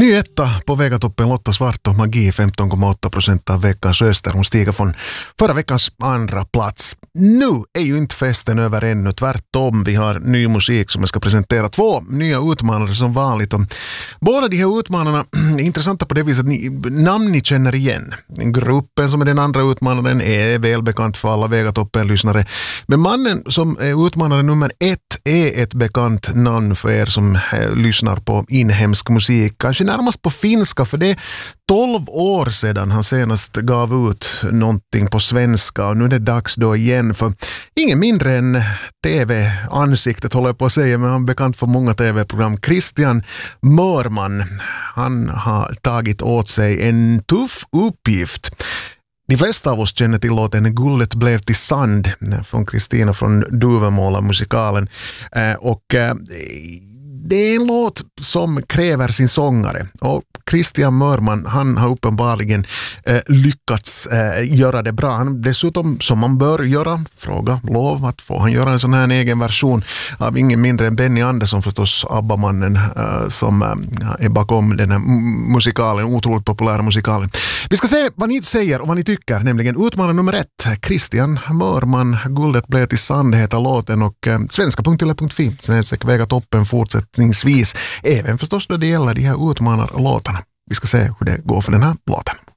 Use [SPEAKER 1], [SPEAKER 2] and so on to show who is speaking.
[SPEAKER 1] Ny etta på Vegatoppen, Lotta Svart och Magi 15,8% av veckans röster. Hon stiger från förra veckans andra plats. Nu är ju inte festen över ännu, tvärtom. Vi har ny musik som jag ska presentera. 2 nya utmanare som vanligt. Och båda de här utmanarna är intressanta på det viset att namn ni känner igen. Gruppen som är den andra utmanaren är välbekant för alla Vegatoppen-lyssnare. Men mannen som är utmanare nummer 1 är ett bekant namn för er som lyssnar på inhemsk musik. Kanske närmast på finska, för det är 12 år sedan han senast gav ut någonting på svenska, och nu är det dags då igen för ingen mindre än tv-ansiktet, håller jag på att säga, men han är bekant för många tv-program. Christian Mörman, han har tagit åt sig en tuff uppgift. De flesta av oss känner till låten Guldet blev till sand från Kristina från Duvemåla-musikalen. Det är en låt som kräver sin sångare, och Christian Mörman, han har uppenbarligen lyckats göra det bra. Han dessutom, som man bör göra, fråga lov att få han göra en sån här egen version av ingen mindre än Benny Andersson, förstås ABBA-mannen som är bakom den här musikalen, otroligt populära musikalen. Vi ska se vad ni säger och vad ni tycker, nämligen utmanare nummer 1, Christian Mörman, Guldet blev till sand heter låten, och svenska.yle.fi, Vegatoppen fortsättningsvis, även förstås då det gäller de här utmanarlåtarna. Vi ska se hur det går för den här låten.